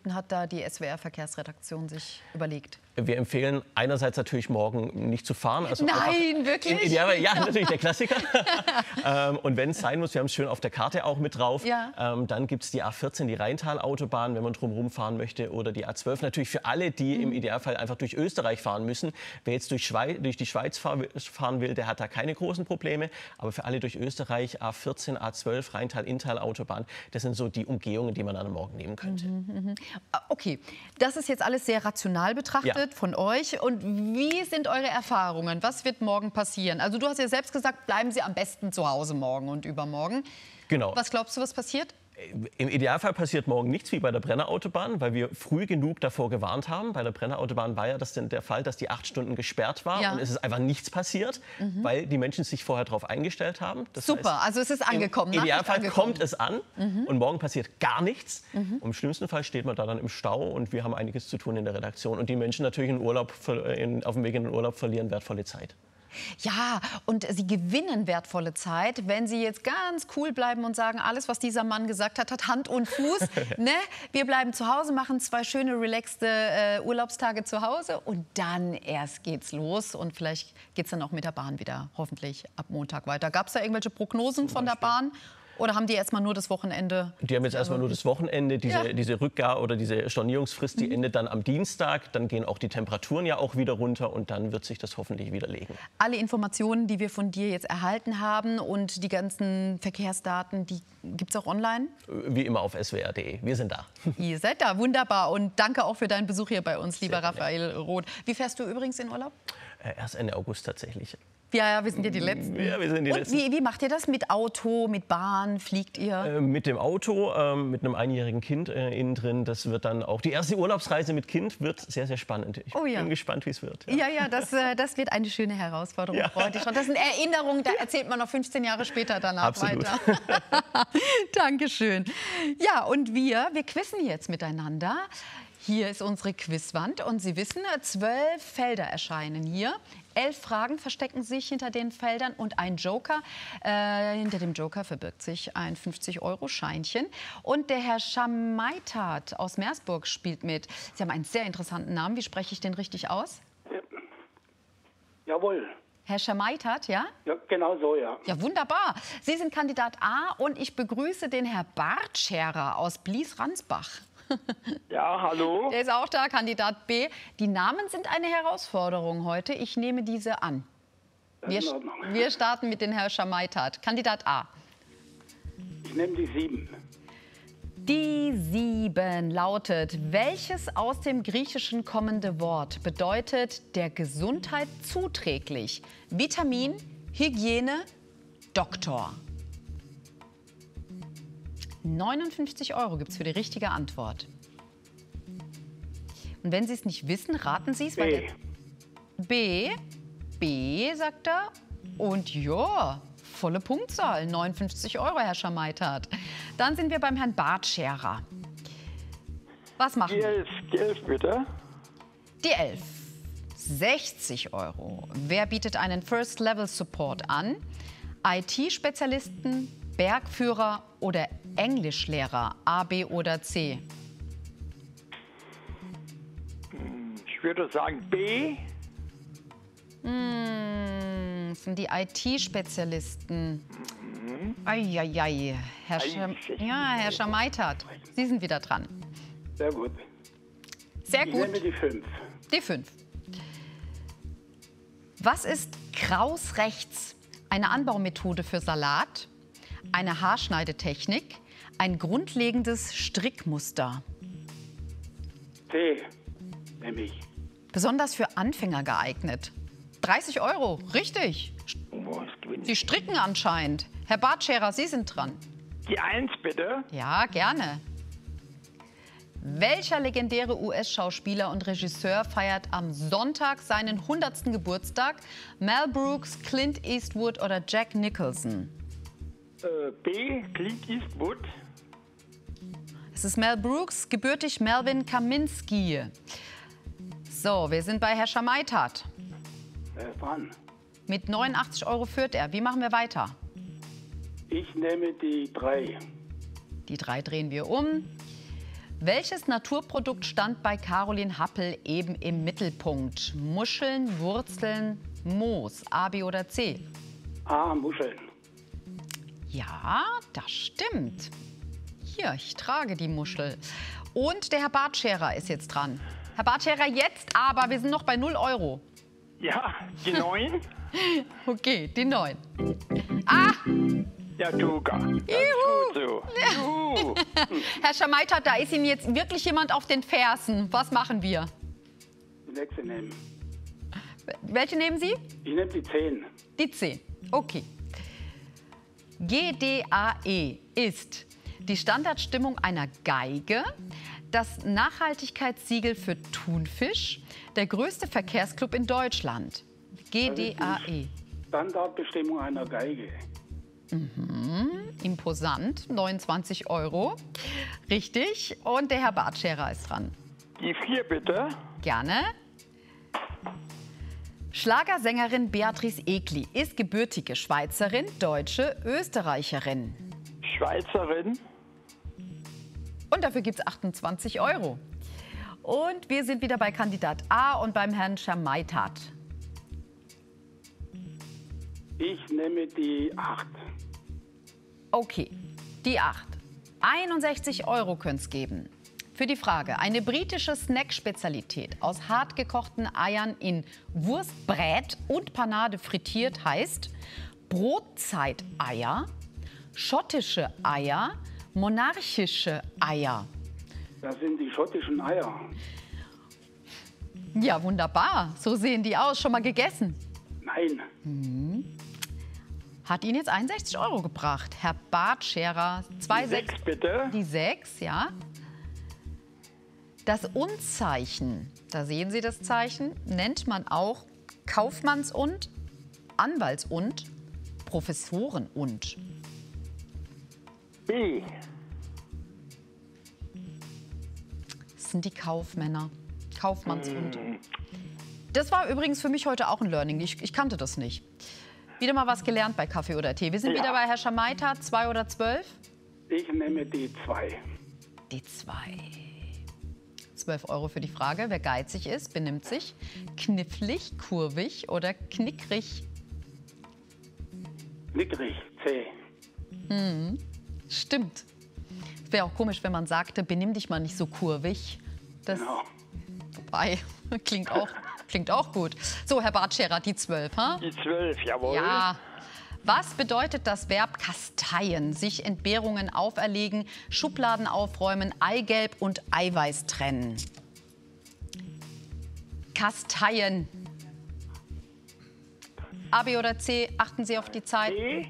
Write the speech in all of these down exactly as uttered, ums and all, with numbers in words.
Routen hat da die S W R-Verkehrsredaktion sich überlegt? Wir empfehlen einerseits natürlich morgen nicht zu fahren. Also Nein, wirklich? Ja, ja, natürlich der Klassiker. ähm, und wenn es sein muss, wir haben es schön auf der Karte auch mit drauf, ja. ähm, dann gibt es die A vierzehn, die Rheintalautobahn, wenn man drumherum fahren möchte, oder die A zwölf. Natürlich für alle, die mhm. im Idealfall einfach durch Österreich fahren müssen. Wer jetzt durch, Schweiz, durch die Schweiz fahr, fahren will, der hat da keine großen Probleme. Aber für alle durch Österreich, A vierzehn, A zwölf, Rheintal-Inntal-Autobahn, das sind so die Umgehungen, die man dann morgen nehmen könnte. Mhm, mhm. Okay, das ist jetzt alles sehr rational betrachtet. Ja. Von euch. Und wie sind eure Erfahrungen? Was wird morgen passieren? Also du hast ja selbst gesagt, bleiben Sie am besten zu Hause morgen und übermorgen. Genau. Was glaubst du, was passiert? Im Idealfall passiert morgen nichts wie bei der Brennerautobahn, weil wir früh genug davor gewarnt haben. Bei der Brennerautobahn war ja das der Fall, dass die acht Stunden gesperrt war ja. und es ist einfach nichts passiert, mhm. weil die Menschen sich vorher darauf eingestellt haben. Das Super, heißt, also es ist angekommen. Im Idealfall angekommen. kommt es an mhm. und morgen passiert gar nichts. Mhm. Im schlimmsten Fall steht man da dann im Stau und wir haben einiges zu tun in der Redaktion. Und die Menschen natürlich in Urlaub, in, auf dem Weg in den Urlaub verlieren wertvolle Zeit. Ja, und sie gewinnen wertvolle Zeit, wenn sie jetzt ganz cool bleiben und sagen, alles, was dieser Mann gesagt hat, hat Hand und Fuß. Ne? Wir bleiben zu Hause, machen zwei schöne, relaxte äh, Urlaubstage zu Hause und dann erst geht's los. Und vielleicht geht's dann auch mit der Bahn wieder, hoffentlich ab Montag weiter. Gab es da irgendwelche Prognosen von der Bahn? Oder haben die erstmal nur das Wochenende? Die haben jetzt erstmal nur das Wochenende. Diese, ja. diese Rückgabe oder diese Stornierungsfrist, die mhm. endet dann am Dienstag. Dann gehen auch die Temperaturen ja auch wieder runter und dann wird sich das hoffentlich widerlegen. Alle Informationen, die wir von dir jetzt erhalten haben und die ganzen Verkehrsdaten, die gibt es auch online? Wie immer auf S W R punkt de. Wir sind da. Ihr seid da, wunderbar. Und danke auch für deinen Besuch hier bei uns, lieber Raphael Roth. Wie fährst du übrigens in Urlaub? Äh, erst Ende August tatsächlich. Ja, ja, wir sind ja die Letzten. Ja, wir sind die Und Letzten. Wie, wie macht ihr das? Mit Auto, mit Bahn? Fliegt ihr? Äh, mit dem Auto, äh, mit einem einjährigen Kind äh, innen drin. Das wird dann auch die erste Urlaubsreise mit Kind. Wird sehr, sehr spannend. Ich oh, ja. bin gespannt, wie es wird. Ja, ja, ja das, äh, das wird eine schöne Herausforderung. Ja. Freut dich schon. Das sind Erinnerungen, da erzählt man noch fünfzehn Jahre später danach Absolut. weiter. Dankeschön. Ja, und wir, wir quizzen jetzt miteinander. Hier ist unsere Quizwand und Sie wissen, zwölf Felder erscheinen hier. Elf Fragen verstecken sich hinter den Feldern und ein Joker. Äh, hinter dem Joker verbirgt sich ein fünfzig Euro Scheinchen. Und der Herr Schamaitat aus Meersburg spielt mit. Sie haben einen sehr interessanten Namen. Wie spreche ich den richtig aus? Ja. Jawohl. Herr Schamaitat, ja? Ja, genau so, ja. Ja, wunderbar. Sie sind Kandidat A und ich begrüße den Herr Bartscherer aus Blies-Ransbach. Ja, hallo. Der ist auch da, Kandidat B. Die Namen sind eine Herausforderung heute. Ich nehme diese an. Wir, wir starten mit den Herrn Schamaitat. Kandidat A. Ich nehme die sieben. Die sieben lautet, welches aus dem Griechischen kommende Wort bedeutet der Gesundheit zuträglich? Vitamin, Hygiene, Doktor. neunundfünfzig Euro gibt es für die richtige Antwort. Und wenn Sie es nicht wissen, raten Sie es. B. B. B, sagt er. Und ja, volle Punktzahl. neunundfünfzig Euro, Herr Schamaitat. Dann sind wir beim Herrn Bartscherer. Was machen die elf, die elf bitte. Die elf. sechzig Euro. Wer bietet einen First-Level-Support an? I T-Spezialisten, Bergführer oder Englischlehrer, A, B oder C? Ich würde sagen B. Hm, das sind die I T-Spezialisten. Mhm. Eieiei. Herr, Scham ja, Herr Schamaitat, Sie sind wieder dran. Sehr gut. Sehr ich gut. Ich nehme die fünf. Die fünf. Was ist Kraus rechts? Eine Anbaumethode für Salat? Eine Haarschneidetechnik, ein grundlegendes Strickmuster. C, nämlich. Besonders für Anfänger geeignet. dreißig Euro, richtig. Oh, Sie stricken anscheinend. Herr Bartscherer, Sie sind dran. Die eins bitte. Ja, gerne. Welcher legendäre U S-Schauspieler und Regisseur feiert am Sonntag seinen hundertsten Geburtstag? Mel Brooks, Clint Eastwood oder Jack Nicholson? Äh, B, Clint Eastwood. Es ist Mel Brooks, gebürtig Melvin Kaminski. So, wir sind bei Herrn Schamaitat. Wer ist dran? Mit neunundachtzig Euro führt er. Wie machen wir weiter? Ich nehme die drei. Die drei drehen wir um. Welches Naturprodukt stand bei Caroline Happel eben im Mittelpunkt? Muscheln, Wurzeln, Moos, A, B oder C? A, Muscheln. Ja, das stimmt. Hier, ich trage die Muschel. Und der Herr Bartscherer ist jetzt dran. Herr Bartscherer, jetzt aber, wir sind noch bei null Euro. Ja, die neun. Okay, die neun. Ah! Ja, Tuga. Das ist gut so. Juhu. Herr Schamaita, da ist Ihnen jetzt wirklich jemand auf den Fersen. Was machen wir? Die nächste nehmen. Welche nehmen Sie? Ich nehme die zehn. Die zehn. Okay. G D A E ist die Standardstimmung einer Geige, das Nachhaltigkeitssiegel für Thunfisch, der größte Verkehrsclub in Deutschland. G D A E. Standardbestimmung einer Geige. Mhm. Imposant, neunundzwanzig Euro. Richtig. Und der Herr Bartscherer ist dran. Die vier bitte. Gerne. Schlagersängerin Beatrice Egli ist gebürtige Schweizerin, Deutsche, Österreicherin. Schweizerin. Und dafür gibt es achtundzwanzig Euro. Und wir sind wieder bei Kandidat A und beim Herrn Schamaitat. Ich nehme die acht. Okay, die acht. einundsechzig Euro könnte es geben. Für die Frage, eine britische Snack-Spezialität aus hart gekochten Eiern in Wurstbrät und Panade frittiert heißt Brotzeiteier, schottische Eier, monarchische Eier. Das sind die schottischen Eier. Ja, wunderbar. So sehen die aus. Schon mal gegessen? Nein. Mhm. Hat Ihnen jetzt einundsechzig Euro gebracht. Herr Bartscherer, zwei Die sechs. sechs bitte. Die sechs, ja. Das Und-Zeichen, da sehen Sie das Zeichen, nennt man auch Kaufmanns-Und, Anwalts-Und, Professoren-Und. B. Das sind die Kaufmänner. Kaufmanns-Und. Das war übrigens für mich heute auch ein Learning. Ich, ich kannte das nicht. Wieder mal was gelernt bei Kaffee oder Tee. Wir sind Ja. wieder bei Herr Schamaita, zwei oder zwölf? Ich nehme die zwei. Die zwei. zwölf Euro für die Frage. Wer geizig ist, benimmt sich knifflig, kurvig oder knickrig. Nickrig. C. Mhm. Stimmt. Es wäre auch komisch, wenn man sagte, benimm dich mal nicht so kurvig. Das, Genau. Wobei, klingt auch, klingt auch gut. So, Herr Bartscherer, die zwölf, ha? Die zwölf, jawohl. Ja. Was bedeutet das Verb kasteien? Sich Entbehrungen auferlegen, Schubladen aufräumen, Eigelb und Eiweiß trennen. Kasteien. A, B oder C? Achten Sie auf die Zeit. C.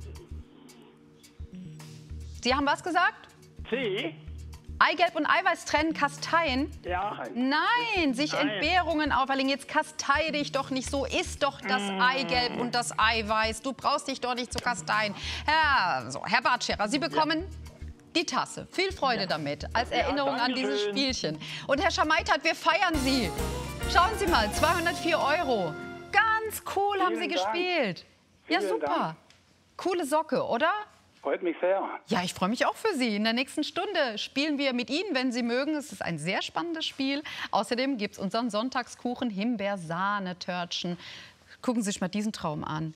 Sie haben was gesagt? C. Eigelb und Eiweiß trennen, kasteien? Ja. Nein, sich Nein. Entbehrungen auferlegen. Jetzt kastei dich doch nicht so. Iss doch das Eigelb und das Eiweiß. Du brauchst dich doch nicht zu kasteien. Herr, so, Herr Bartscherer, Sie bekommen die Tasse. Viel Freude damit, als Erinnerung an dieses Dankeschön. Spielchen. Und Herr Schamaitat, wir feiern Sie. Schauen Sie mal, zweihundertvier Euro. Ganz cool haben Sie Vielen Dank. gespielt. Ja, Vielen super. Dank. Coole Socke, oder? Freut mich sehr. Ja, ich freue mich auch für Sie. In der nächsten Stunde spielen wir mit Ihnen, wenn Sie mögen. Es ist ein sehr spannendes Spiel. Außerdem gibt es unseren Sonntagskuchen Himbeer-Sahne-Törtchen. Gucken Sie sich mal diesen Traum an.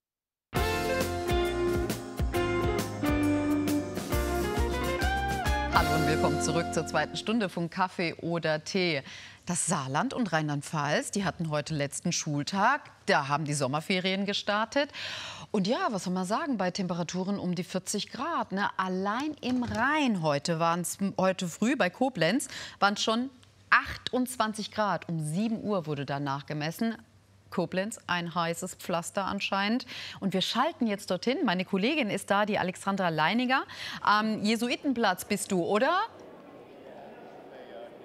Hallo und willkommen zurück zur zweiten Stunde von Kaffee oder Tee. Das Saarland und Rheinland-Pfalz, die hatten heute letzten Schultag. Da haben die Sommerferien gestartet. Und ja, was soll man sagen, bei Temperaturen um die vierzig Grad. Ne? Allein im Rhein heute waren es, heute früh bei Koblenz, waren es schon achtundzwanzig Grad. Um sieben Uhr wurde danach gemessen. Koblenz, ein heißes Pflaster anscheinend. Und wir schalten jetzt dorthin. Meine Kollegin ist da, die Alexandra Leiniger. Am Jesuitenplatz bist du, oder?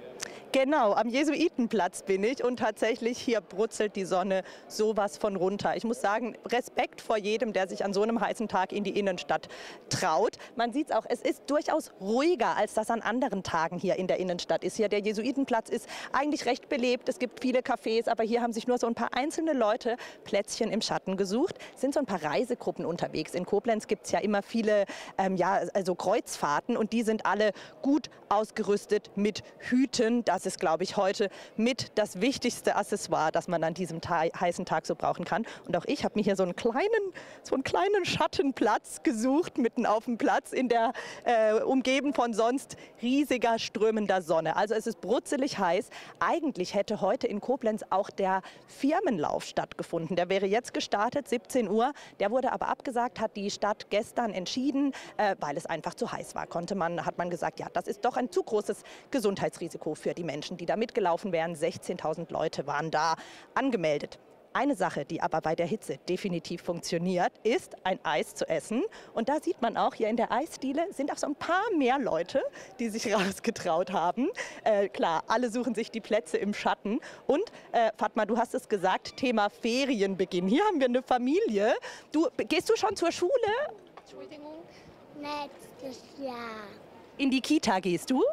Genau, am Jesuitenplatz bin ich und tatsächlich hier brutzelt die Sonne sowas von runter. Ich muss sagen, Respekt vor jedem, der sich an so einem heißen Tag in die Innenstadt traut. Man sieht es auch, es ist durchaus ruhiger, als das an anderen Tagen hier in der Innenstadt ist. Hier der Jesuitenplatz ist eigentlich recht belebt, es gibt viele Cafés, aber hier haben sich nur so ein paar einzelne Leute Plätzchen im Schatten gesucht. Es sind so ein paar Reisegruppen unterwegs. In Koblenz gibt es ja immer viele ähm, ja, also Kreuzfahrten und die sind alle gut ausgerüstet mit Hüten. Das ist, glaube ich, heute mit das wichtigste Accessoire, das man an diesem Ta heißen Tag so brauchen kann. Und auch ich habe mir hier so einen kleinen, so einen kleinen Schattenplatz gesucht, mitten auf dem Platz, in der äh, umgeben von sonst riesiger, strömender Sonne. Also es ist brutzelig heiß. Eigentlich hätte heute in Koblenz auch der Firmenlauf stattgefunden. Der wäre jetzt gestartet, siebzehn Uhr. Der wurde aber abgesagt, hat die Stadt gestern entschieden, äh, weil es einfach zu heiß war. Konnte man, hat man gesagt, ja, das ist doch ein zu großes Gesundheitsrisiko für die Menschen, die da mitgelaufen wären. sechzehntausend Leute waren da angemeldet. Eine Sache, die aber bei der Hitze definitiv funktioniert, ist ein Eis zu essen. Und da sieht man auch, hier in der Eisdiele sind auch so ein paar mehr Leute, die sich rausgetraut haben. Äh, klar, alle suchen sich die Plätze im Schatten. Und äh, Fatma, du hast es gesagt, Thema Ferienbeginn. Hier haben wir eine Familie. Du, gehst du schon zur Schule? Entschuldigung, nächstes Jahr. In die Kita gehst du?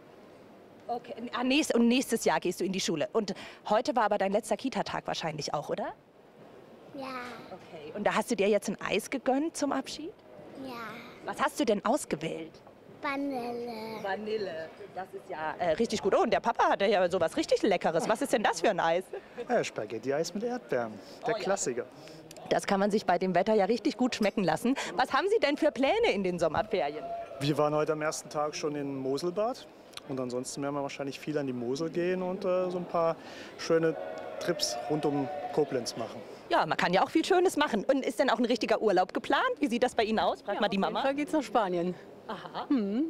Okay, ah, nächst, und nächstes Jahr gehst du in die Schule. Und heute war aber dein letzter Kita-Tag wahrscheinlich auch, oder? Ja, Okay. Und da hast du dir jetzt ein Eis gegönnt zum Abschied? ja, Was hast du denn ausgewählt? Vanille. Vanille. Das ist ja äh, richtig gut. Oh, und der Papa hat ja sowas richtig Leckeres. Was ist denn das für ein Eis? Ja, Spaghetti-Eis mit Erdbeeren. Der Klassiker. Das kann man sich bei dem Wetter ja richtig gut schmecken lassen. Was haben Sie denn für Pläne in den Sommerferien? Wir waren heute am ersten Tag schon in Moselbad. Und ansonsten werden wir wahrscheinlich viel an die Mosel gehen und äh, so ein paar schöne Trips rund um Koblenz machen. Ja, man kann ja auch viel Schönes machen. Und ist denn auch ein richtiger Urlaub geplant? Wie sieht das bei Ihnen aus? Frag mal die Auf Mama. jeden Fall geht's nach Spanien. Aha.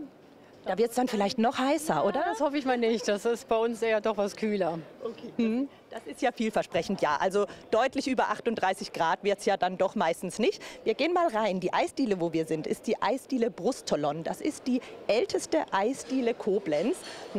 Da wird es dann vielleicht noch heißer, oder? Das hoffe ich mal nicht. Das ist bei uns eher doch was kühler. Okay. Das ist ja vielversprechend, ja. Also deutlich über achtunddreißig Grad wird es ja dann doch meistens nicht. Wir gehen mal rein. Die Eisdiele, wo wir sind, ist die Eisdiele Brustolon. Das ist die älteste Eisdiele Koblenz.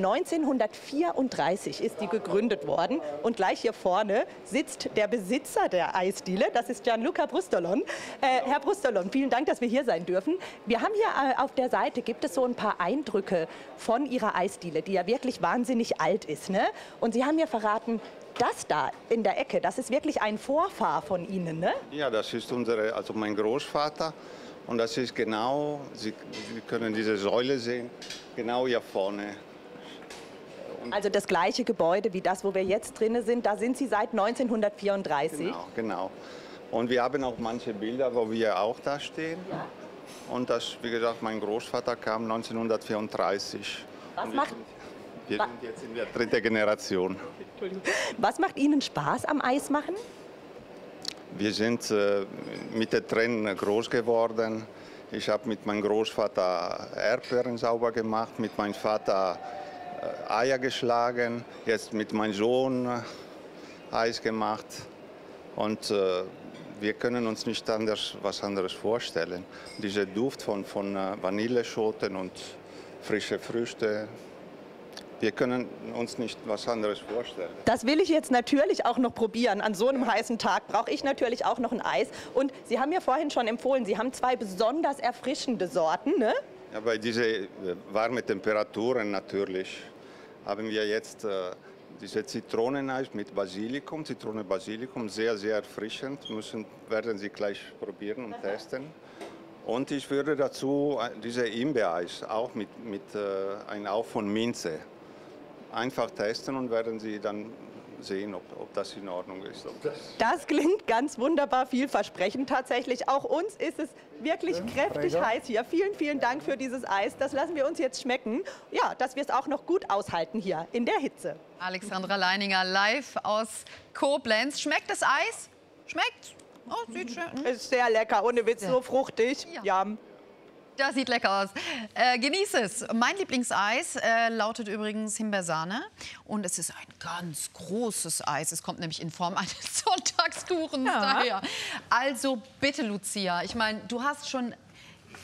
neunzehnhundertvierunddreißig ist die gegründet worden. Und gleich hier vorne sitzt der Besitzer der Eisdiele. Das ist Gianluca Brustolon. Äh, Herr Brustolon, vielen Dank, dass wir hier sein dürfen. Wir haben hier äh, auf der Seite, gibt es so ein paar Eindrücke von Ihrer Eisdiele, die ja wirklich wahnsinnig alt ist. Ne? Und Sie haben mir verraten, das da in der Ecke, das ist wirklich ein Vorfahr von Ihnen, ne? Ja, das ist unsere, also mein Großvater. Und das ist genau, Sie, Sie können diese Säule sehen, genau hier vorne. Also das gleiche Gebäude wie das, wo wir jetzt drin sind, da sind Sie seit neunzehnhundertvierunddreißig. Genau, genau. Und wir haben auch manche Bilder, wo wir auch da stehen. Ja. Und das, wie gesagt, mein Großvater kam neunzehnhundertvierunddreißig. Was Und wir macht, sind, wir sind jetzt in der dritten Generation. was macht Ihnen Spaß am Eismachen? Wir sind äh, mit der Tränen groß geworden. Ich habe mit meinem Großvater Erdbeeren sauber gemacht, mit meinem Vater äh, Eier geschlagen, jetzt mit meinem Sohn äh, Eis gemacht. Und äh, wir können uns nicht anders, was anderes vorstellen. Dieser Duft von, von äh, Vanilleschoten und frische Früchte. Wir können uns nicht was anderes vorstellen. Das will ich jetzt natürlich auch noch probieren. An so einem heißen Tag brauche ich natürlich auch noch ein Eis. Und Sie haben mir vorhin schon empfohlen, Sie haben zwei besonders erfrischende Sorten, ne? Ja, bei diesen warmen Temperaturen natürlich haben wir jetzt äh, diese Zitroneneis mit Basilikum, Zitrone Basilikum, sehr, sehr erfrischend. Müssen, werden Sie gleich probieren und testen. Und ich würde dazu diese Himbeereis auch mit, mit äh, einem Hauch von Minze einfach testen und werden Sie dann sehen, ob, ob das in Ordnung ist. Ob das Das klingt ganz wunderbar vielversprechend tatsächlich. Auch uns ist es wirklich kräftig heiß hier. Vielen, vielen Dank für dieses Eis. Das lassen wir uns jetzt schmecken. Ja, dass wir es auch noch gut aushalten hier in der Hitze. Alexandra Leininger live aus Koblenz. Schmeckt das Eis? Schmeckt? Oh, sieht schön. Ist sehr lecker, ohne Witz, so fruchtig. Ja. Ja. Das sieht lecker aus. Äh, genieß es. Mein Lieblingseis äh, lautet übrigens Himbeersahne. Und es ist ein ganz großes Eis. Es kommt nämlich in Form eines Sonntagskuchens Ja. daher. Also bitte, Lucia. Ich meine, du hast schon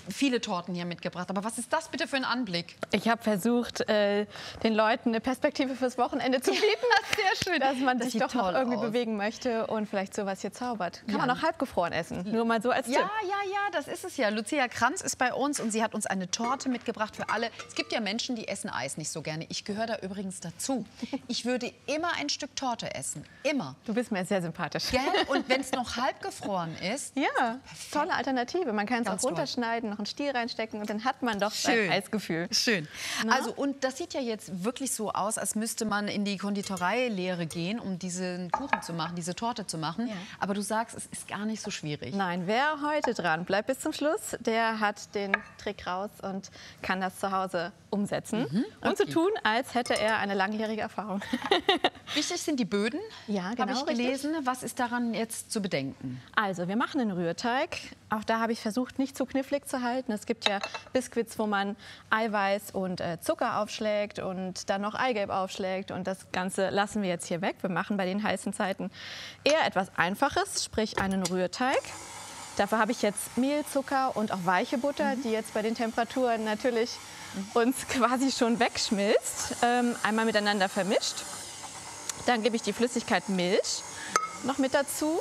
viele Torten hier mitgebracht. Aber was ist das bitte für ein Anblick? Ich habe versucht, äh, den Leuten eine Perspektive fürs Wochenende zu bieten. Sehr schön. Dass man Das sich sieht doch noch toll irgendwie aus. bewegen möchte und vielleicht sowas hier zaubert. Kann Ja. man auch halbgefroren essen. Nur mal so als Ja, Tipp. ja, ja, das ist es ja. Lucia Kranz ist bei uns und sie hat uns eine Torte mitgebracht für alle. Es gibt ja Menschen, die essen Eis nicht so gerne. Ich gehöre da übrigens dazu. Ich würde immer ein Stück Torte essen. Immer. Du bist mir sehr sympathisch. Gell? Und wenn es noch halbgefroren ist. Ja, tolle Alternative. Man kann es auch Ganz toll. runterschneiden, noch einen Stiel reinstecken und dann hat man doch Schön. sein Eisgefühl. Schön. Na? Also, und das sieht ja jetzt wirklich so aus, als müsste man in die Konditoreilehre gehen, um diesen Kuchen zu machen, diese Torte zu machen. Ja. Aber du sagst, es ist gar nicht so schwierig. Nein, wer heute dran bleibt bis zum Schluss, der hat den Trick raus und kann das zu Hause umsetzen. Mhm, Und so okay. tun, als hätte er eine langjährige Erfahrung. Wichtig sind die Böden, Ja, genau, habe ich richtig. gelesen. Was ist daran jetzt zu bedenken? Also, wir machen einen Rührteig. Auch da habe ich versucht, nicht zu knifflig zu halten. Es gibt ja Biskuits, wo man Eiweiß und äh, Zucker aufschlägt und dann noch Eigelb aufschlägt. Und das Ganze lassen wir jetzt hier weg. Wir machen bei den heißen Zeiten eher etwas Einfaches, sprich einen Rührteig. Dafür habe ich jetzt Mehl, Zucker und auch weiche Butter, die jetzt bei den Temperaturen natürlich uns quasi schon wegschmilzt. Ähm, einmal miteinander vermischt. Dann gebe ich die Flüssigkeit Milch noch mit dazu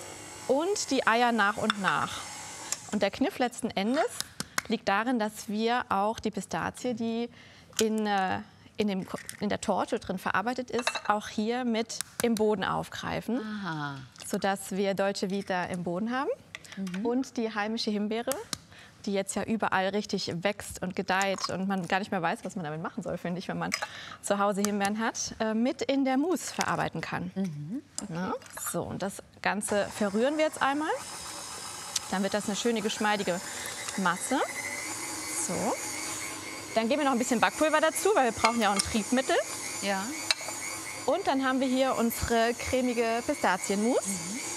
und die Eier nach und nach. Und der Kniff letzten Endes liegt darin, dass wir auch die Pistazie, die in, äh, in, dem, in der Torte drin verarbeitet ist, auch hier mit im Boden aufgreifen, Aha. sodass wir Dolce Vita im Boden haben. Und die heimische Himbeere, die jetzt ja überall richtig wächst und gedeiht und man gar nicht mehr weiß, was man damit machen soll, finde ich, wenn man zu Hause Himbeeren hat, äh, mit in der Mousse verarbeiten kann. Mhm. Okay. Ja, so, und das Ganze verrühren wir jetzt einmal. Dann wird das eine schöne, geschmeidige Masse. So. Dann geben wir noch ein bisschen Backpulver dazu, weil wir brauchen ja auch ein Triebmittel. Ja. Und dann haben wir hier unsere cremige Pistazienmousse,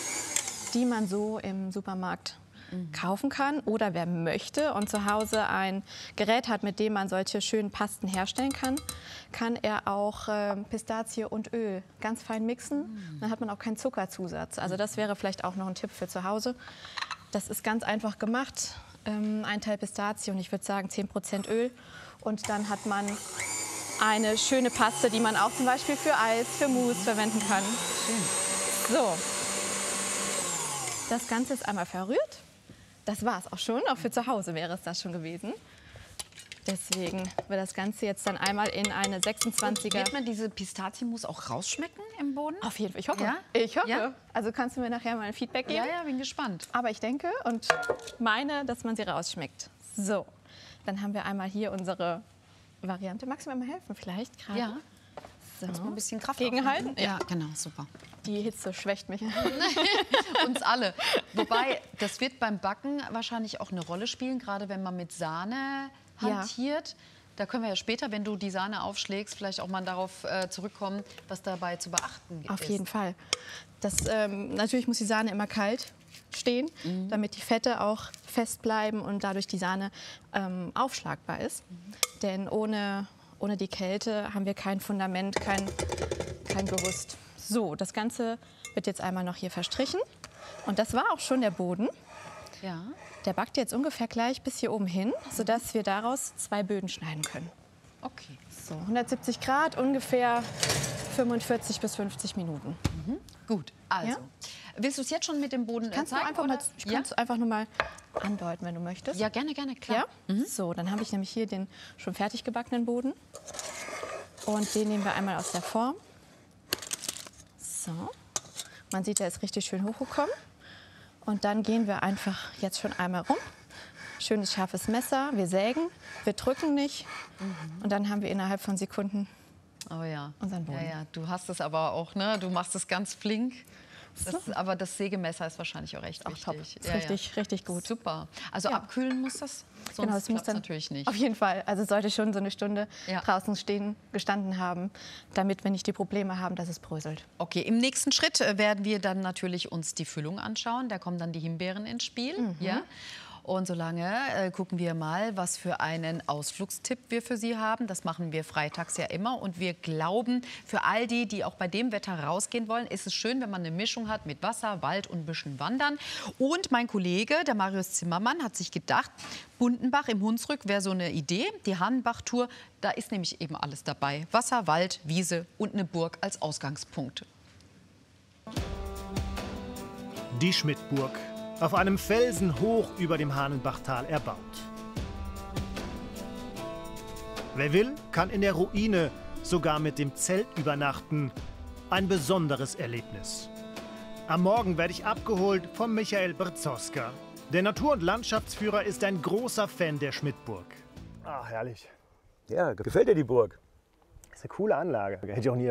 die man so im Supermarkt kaufen kann. Oder wer möchte und zu Hause ein Gerät hat, mit dem man solche schönen Pasten herstellen kann, kann er auch äh, Pistazie und Öl ganz fein mixen. Dann hat man auch keinen Zuckerzusatz. Also das wäre vielleicht auch noch ein Tipp für zu Hause. Das ist ganz einfach gemacht. Ähm, ein Teil Pistazie und ich würde sagen zehn Prozent Öl. Und dann hat man eine schöne Paste, die man auch zum Beispiel für Eis, für Mousse verwenden kann. So. Das Ganze ist einmal verrührt. Das war es auch schon. Auch für zu Hause wäre es das schon gewesen. Deswegen wird das Ganze jetzt dann einmal in eine sechsundzwanziger... Wird man diese Pistazienmus auch rausschmecken im Boden? Auf jeden Fall. Ich hoffe. Ja? Ich hoffe. Ja? Also kannst du mir nachher mal ein Feedback geben? Ja, ja, bin gespannt. Aber ich denke und meine, dass man sie rausschmeckt. So, dann haben wir einmal hier unsere Variante. Magst du mir mal helfen vielleicht gerade? Ja. So. Mal ein bisschen Kraft Gegenhalten? aufwenden? Ja, genau, super. Die Hitze schwächt mich. Uns alle. Wobei, das wird beim Backen wahrscheinlich auch eine Rolle spielen, gerade wenn man mit Sahne hantiert. Da können wir ja später, wenn du die Sahne aufschlägst, vielleicht auch mal darauf äh, zurückkommen, was dabei zu beachten Auf ist. jeden Fall. Das, ähm, natürlich muss die Sahne immer kalt stehen, Mhm. damit die Fette auch fest bleiben und dadurch die Sahne ähm, aufschlagbar ist. Mhm. Denn ohne, ohne die Kälte haben wir kein Fundament, kein, kein Gerüst. So, das Ganze wird jetzt einmal noch hier verstrichen. Und das war auch schon der Boden. Ja. Der backt jetzt ungefähr gleich bis hier oben hin, sodass wir daraus zwei Böden schneiden können. Okay. So, hundertsiebzig Grad, ungefähr fünfundvierzig bis fünfzig Minuten. Mhm. Gut, also. Ja? Willst du es jetzt schon mit dem Boden Kannst du zeigen? einfach oder? mal, ich ja? kann es einfach nur mal andeuten, wenn du möchtest. Ja, gerne, gerne, klar. Ja? So, dann habe ich nämlich hier den schon fertig gebackenen Boden. Und den nehmen wir einmal aus der Form. So. Man sieht, der ist richtig schön hochgekommen. Und dann gehen wir einfach jetzt schon einmal rum. Schönes, scharfes Messer. Wir sägen, wir drücken nicht. Mhm. Und dann haben wir innerhalb von Sekunden Oh ja. unseren Boden. Ja, ja, du hast es aber auch, ne? Du machst es ganz flink. Das, aber das Sägemesser ist wahrscheinlich auch echt Auch wichtig. top. Ist Ja, richtig, ja. richtig gut. Super. Also Ja. abkühlen muss das? Sonst Genau, es muss klappt's dann natürlich nicht. Auf jeden Fall. Also es sollte schon so eine Stunde Ja. draußen stehen, gestanden haben, damit wir nicht die Probleme haben, dass es bröselt. Okay, im nächsten Schritt äh, werden wir dann natürlich uns die Füllung anschauen. Da kommen dann die Himbeeren ins Spiel. Mhm. Ja? Und solange äh, gucken wir mal, was für einen Ausflugstipp wir für Sie haben. Das machen wir freitags ja immer. Und wir glauben, für all die, die auch bei dem Wetter rausgehen wollen, ist es schön, wenn man eine Mischung hat mit Wasser, Wald und ein bisschen Wandern. Und mein Kollege, der Marius Zimmermann, hat sich gedacht, Bundenbach im Hunsrück wäre so eine Idee. Die Hahnenbach-Tour, da ist nämlich eben alles dabei. Wasser, Wald, Wiese und eine Burg als Ausgangspunkt. Die Schmidtburg, auf einem Felsen hoch über dem Hahnenbachtal erbaut. Wer will, kann in der Ruine sogar mit dem Zelt übernachten. Ein besonderes Erlebnis. Am Morgen werde ich abgeholt von Michael Berzowska. Der Natur- und Landschaftsführer ist ein großer Fan der Schmidtburg. Ah, herrlich. Ja, gefällt dir die Burg? Das ist eine coole Anlage. Hätte ich auch nie